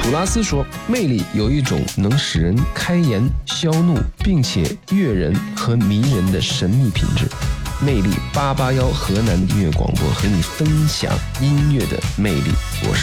古拉斯说，魅力有一种能使人开颜消怒，并且悦人和迷人的神秘品质。魅力881河南音乐广播和你分享音乐的魅力，我是